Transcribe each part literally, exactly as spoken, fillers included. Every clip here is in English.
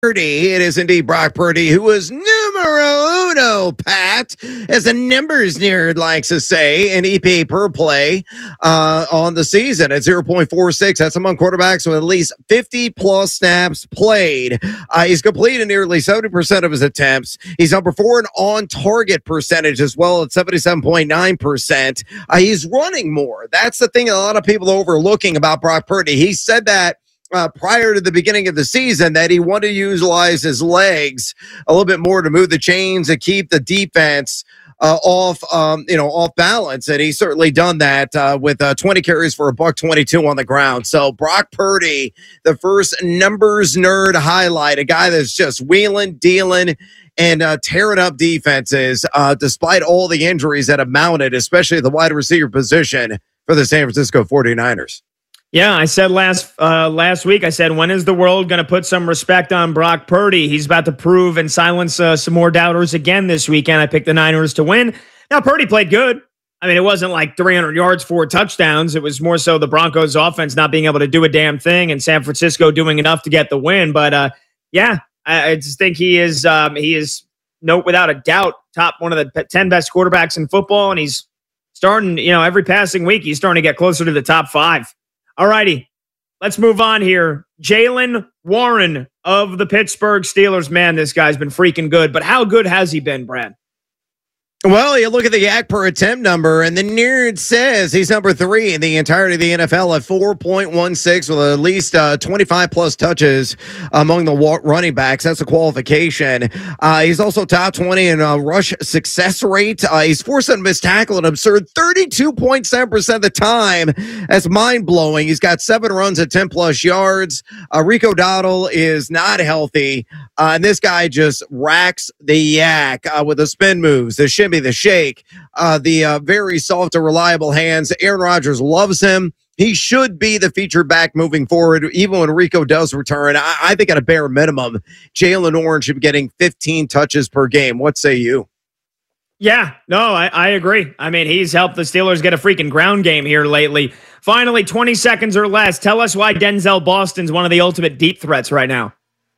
Purdy. It is indeed Brock Purdy, who is numero uno, Pat, as the numbers nerd likes to say, in E P A per play uh, on the season at zero point four six. That's among quarterbacks with at least fifty plus snaps played. Uh, he's completed nearly seventy percent of his attempts. He's number four in on-target percentage as well at seventy-seven point nine percent. Uh, he's running more. That's the thing a lot of people are overlooking about Brock Purdy. He said that Uh, prior to the beginning of the season, that he wanted to utilize his legs a little bit more to move the chains and keep the defense uh, off, um, you know, off balance. And he's certainly done that uh, with uh, twenty carries for a buck twenty-two on the ground. So Brock Purdy, the first numbers nerd highlight, a guy that's just wheeling, dealing, and uh, tearing up defenses uh, despite all the injuries that have mounted, especially at the wide receiver position for the San Francisco forty-niners. Yeah, I said last uh, last week, I said, when is the world going to put some respect on Brock Purdy? He's about to prove and silence uh, some more doubters again this weekend. I picked the Niners to win. Now, Purdy played good. I mean, it wasn't like three hundred yards, four touchdowns. It was more so the Broncos offense not being able to do a damn thing and San Francisco doing enough to get the win. But uh, yeah, I, I just think he is, um, he is, no, without a doubt, top one of the ten best quarterbacks in football. And he's starting, you know, every passing week, he's starting to get closer to the top five. All righty, let's move on here. Jaylen Warren of the Pittsburgh Steelers. Man, this guy's been freaking good. But how good has he been, Brad? Well, you look at the yak per attempt number, and the nerd says he's number three in the entirety of the N F L at four point one six with at least uh, twenty-five plus touches among the running backs. That's a qualification. Uh, he's also top twenty in uh, rush success rate. Uh, he's forced to miss tackle an absurd thirty-two point seven percent of the time. That's mind-blowing. He's got seven runs at ten plus yards. Uh, Rico Dowdle is not healthy, uh, and this guy just racks the yak uh, with the spin moves, the shimmy, the shake, uh, the uh, very soft and reliable hands. Aaron Rodgers loves him. He should be the featured back moving forward, even when Rico does return. I, I think at a bare minimum, Jaylen Warren should be getting fifteen touches per game. What say you? Yeah, no, I, I agree. I mean, he's helped the Steelers get a freaking ground game here lately. Finally, twenty seconds or less. Tell us why Denzel Boston's one of the ultimate deep threats right now.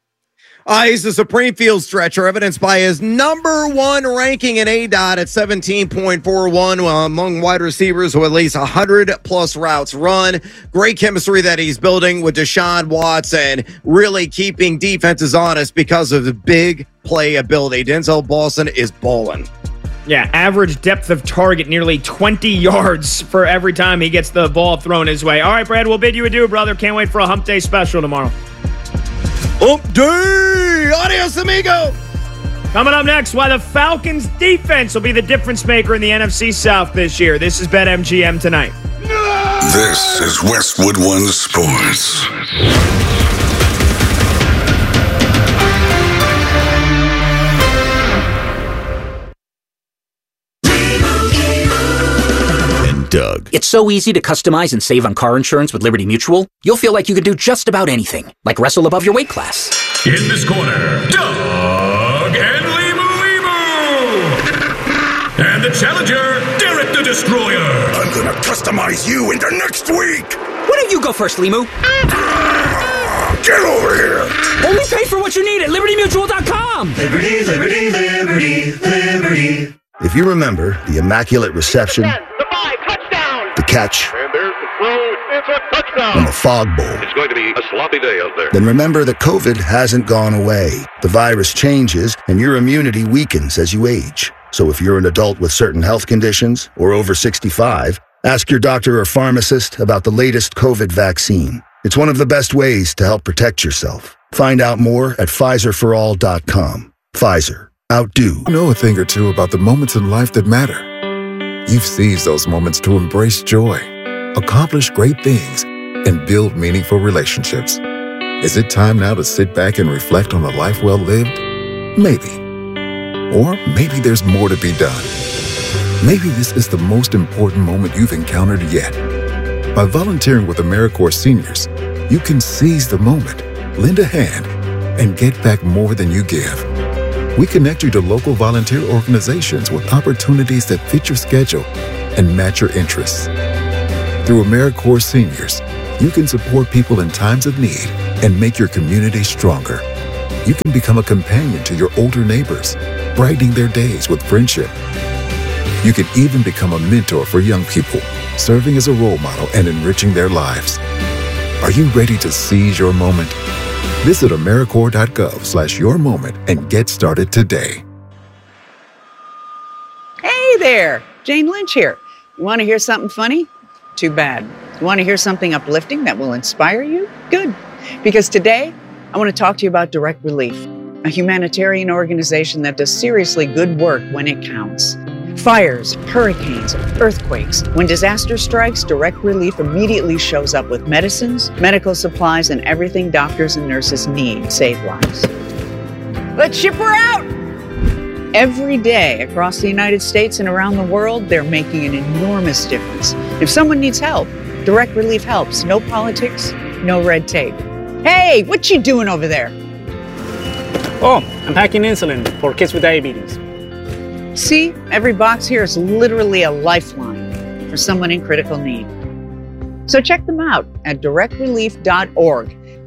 Uh, he's the supreme field stretcher, evidenced by his number one ranking in A D O T at seventeen point four one uh, among wide receivers with at least one hundred plus routes run. Great chemistry that he's building with Deshaun Watson, really keeping defenses honest because of the big play ability. Denzel Boston is balling. Yeah, average depth of target, nearly twenty yards for every time he gets the ball thrown his way. All right, Brad, we'll bid you adieu, brother. Can't wait for a Hump Day special tomorrow. Hump Day! Adios, amigo! Coming up next, why the Falcons' defense will be the difference maker in the N F C South this year. This is BetMGM Tonight. This is Westwood One Sports. Doug. It's so easy to customize and save on car insurance with Liberty Mutual. You'll feel like you can do just about anything, like wrestle above your weight class. In this corner, Doug and Limu Limu. And the challenger, Derek the Destroyer. I'm gonna customize you into next week. Why don't you go first, Limu? Get over here. Only pay for what you need at Liberty Mutual dot com. Liberty, Liberty, Liberty, Liberty. If you remember the Immaculate Reception, the catch, and there's the throw. It's a touchdown. and the Fog Bowl, It's going to be a sloppy day out there. then remember that COVID hasn't gone away. The virus changes, and your immunity weakens as you age. So if you're an adult with certain health conditions or over sixty-five, ask your doctor or pharmacist about the latest COVID vaccine. It's one of the best ways to help protect yourself. Find out more at Pfizer for all dot com. Pfizer. Outdo. Know a thing or two about the moments in life that matter. You've seized those moments to embrace joy, accomplish great things, and build meaningful relationships. Is it time now to sit back and reflect on a life well lived? Maybe. Or maybe there's more to be done. Maybe this is the most important moment you've encountered yet. By volunteering with AmeriCorps Seniors, you can seize the moment, lend a hand, and get back more than you give. We connect you to local volunteer organizations with opportunities that fit your schedule and match your interests. Through AmeriCorps Seniors, you can support people in times of need and make your community stronger. You can become a companion to your older neighbors, brightening their days with friendship. You can even become a mentor for young people, serving as a role model and enriching their lives. Are you ready to seize your moment? Visit AmeriCorps.gov slash your moment and get started today. Hey there, Jane Lynch here. You want to hear something funny? Too bad. You want to hear something uplifting that will inspire you? Good. Because today, I want to talk to you about Direct Relief, a humanitarian organization that does seriously good work when it counts. Fires, hurricanes, earthquakes. When disaster strikes, Direct Relief immediately shows up with medicines, medical supplies, and everything doctors and nurses need to save lives. Let's ship her out! Every day across the United States and around the world, they're making an enormous difference. If someone needs help, Direct Relief helps. No politics, no red tape. Hey, what you doing over there? Oh, I'm packing insulin for kids with diabetes. See, every box here is literally a lifeline for someone in critical need. So check them out at direct relief dot org.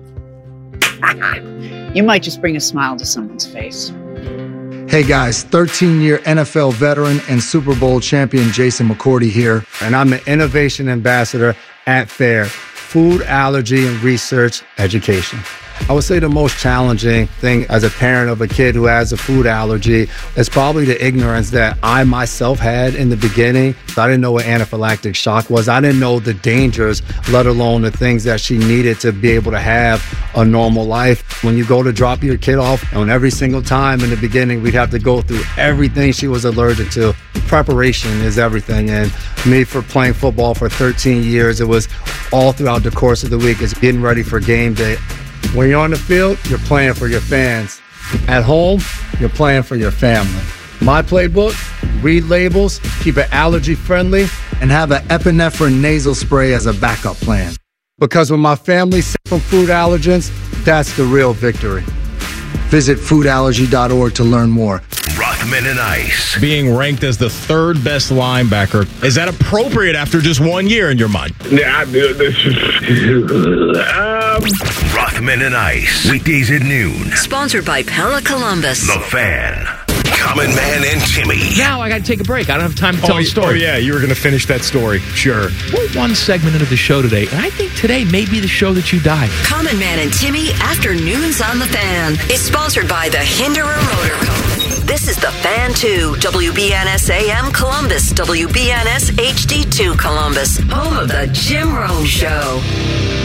You might just bring a smile to someone's face. Hey guys, thirteen-year N F L veteran and Super Bowl champion Jason McCourty here, and I'm an innovation ambassador at FAIR, Food Allergy and Research Education. I would say the most challenging thing as a parent of a kid who has a food allergy is probably the ignorance that I myself had in the beginning. I didn't know what anaphylactic shock was. I didn't know the dangers, let alone the things that she needed to be able to have a normal life. When you go to drop your kid off, and every single time in the beginning, we'd have to go through everything she was allergic to. Preparation is everything. And me, for playing football for thirteen years, it was all throughout the course of the week. It's getting ready for game day. When you're on the field, you're playing for your fans. At home, you're playing for your family. My playbook, read labels, keep it allergy friendly, and have an epinephrine nasal spray as a backup plan. Because when my family's sick from food allergens, that's the real victory. Visit food allergy dot org to learn more. Rothman and Ice. Being ranked as the third best linebacker, is that appropriate after just one year in your mind? Yeah, this is... um... Rothman and Ice. Weekdays at noon. Sponsored by Pella Columbus. The Fan. Common Man and Timmy. Now I got to take a break. I don't have time to tell oh, a story. Oh, yeah, you were going to finish that story. Sure. We're one segment into the show today, and I think today may be the show that you die. Common Man and Timmy Afternoons on The Fan is sponsored by the Hinderer Motor Co. This is The Fan two, W B N S A M Columbus, W B N S H D two Columbus, home of the Jim Rome Show.